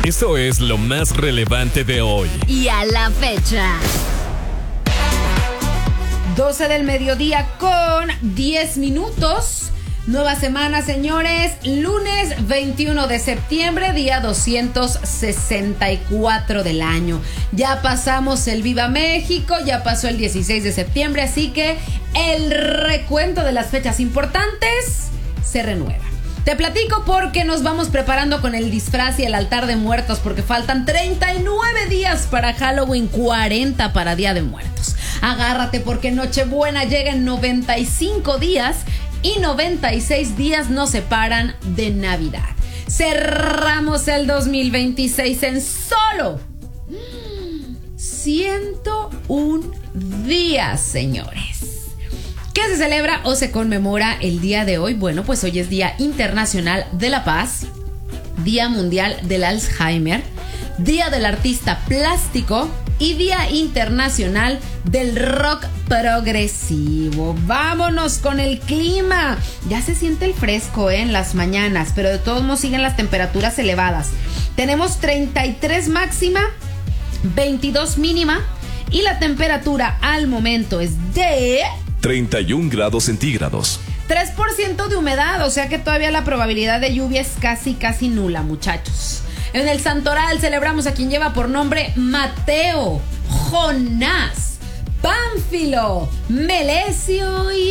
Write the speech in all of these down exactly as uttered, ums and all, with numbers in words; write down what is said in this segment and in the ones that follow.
Eso es lo más relevante de hoy. Y a la fecha. doce del mediodía con diez minutos. Nueva semana, señores. Lunes veintiuno de septiembre, día doscientos sesenta y cuatro del año. Ya pasamos el Viva México, ya pasó el dieciséis de septiembre, así que el recuento de las fechas importantes se renueva. Te platico porque nos vamos preparando con el disfraz y el altar de muertos, porque faltan treinta y nueve días para Halloween, cuarenta para Día de Muertos. Agárrate porque Nochebuena llega en noventa y cinco días y noventa y seis días nos separan de Navidad. Cerramos el dos mil veintiséis en solo ciento uno días, señores. ¿Qué se celebra o se conmemora el día de hoy? Bueno, pues hoy es Día Internacional de la Paz, Día Mundial del Alzheimer, Día del Artista Plástico y Día Internacional del Rock Progresivo. Vámonos con el clima. Ya se siente el fresco, ¿eh? En las mañanas, pero de todos modos siguen las temperaturas elevadas. Tenemos treinta y tres máxima, veintidós mínima y la temperatura al momento es de treinta y un grados centígrados. tres por ciento de humedad, o sea que todavía la probabilidad de lluvia es casi, casi nula, muchachos. En el Santoral celebramos a quien lleva por nombre Mateo, Jonás, Pánfilo, Melesio y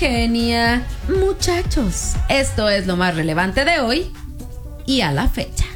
Efigenia. Muchachos, esto es lo más relevante de hoy y a la fecha.